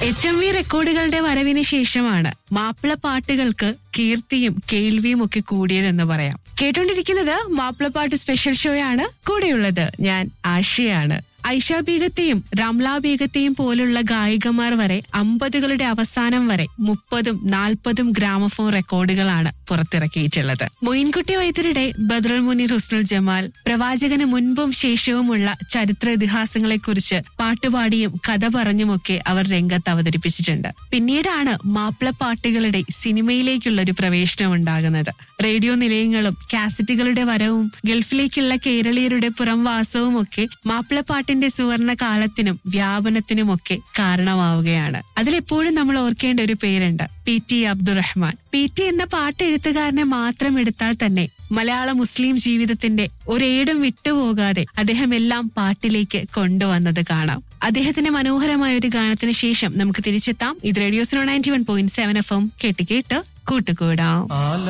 HMV റെക്കോർഡുകളുടെ വരവിന് ശേഷമാണ് മാപ്പിള പാട്ടുകൾക്ക് കീർത്തിയും കേൾവിയും ഒക്കെ കൂടിയതെന്ന് പറയാം. കേട്ടോണ്ടിരിക്കുന്നത് മാപ്പിളപ്പാട്ട് സ്പെഷ്യൽ ഷോയാണ്. കൂടെയുള്ളത് ഞാൻ ആശയാണ്. ഐഷ ബീഗത്തെയും റംല ബീഗത്തെയും പോലുള്ള ഗായികമാർ വരെ 50കളുടെ അവസാനം വരെ 30ഉം 40ഉം ഗ്രാമഫോൺ റെക്കോർഡുകളാണ് പുറത്തിറക്കിയിട്ടുള്ളത്. മൊയിൻകുട്ടി വൈദ്യരുടെ ബദ്രുൽ മുനീർ ഹുസ്നുൽ ജമാൽ, പ്രവാചകന് മുൻപും ശേഷവുമുള്ള ചരിത്ര ഇതിഹാസങ്ങളെ കുറിച്ച് പാട്ടുപാടിയും കഥ പറഞ്ഞുമൊക്കെ അവർ രംഗത്ത് അവതരിപ്പിച്ചിട്ടുണ്ട്. പിന്നീടാണ് മാപ്പിളപ്പാട്ടുകളുടെ സിനിമയിലേക്കുള്ള ഒരു പ്രവേശനം ഉണ്ടാകുന്നത്. റേഡിയോ നിലയങ്ങളും കാസറ്റുകളുടെ വരവും ഗൾഫിലേക്കുള്ള കേരളീയരുടെ പുറംവാസവും ഒക്കെ മാപ്പിളപ്പാട്ടിന്റെ സുവർണ കാലത്തിനും വ്യാപനത്തിനുമൊക്കെ കാരണമാവുകയാണ്. അതിലെപ്പോഴും നമ്മൾ ഓർക്കേണ്ട ഒരു പേരുണ്ട്, PT അബ്ദുറഹ്മാൻ. PT എന്ന പാട്ടെഴുത്തുകാരനെ മാത്രം എടുത്താൽ തന്നെ മലയാള മുസ്ലിം ജീവിതത്തിന്റെ ഒരേടും വിട്ടുപോകാതെ അദ്ദേഹം എല്ലാം പാട്ടിലേക്ക് കൊണ്ടുവന്നത് കാണാം. അദ്ദേഹത്തിന്റെ മനോഹരമായ ഒരു ഗാനത്തിന് ശേഷം നമുക്ക് തിരിച്ചെത്താം. ഇത് റേഡിയോ 91.7 FM കേട്ട് കൂട്ടുകൂടാം.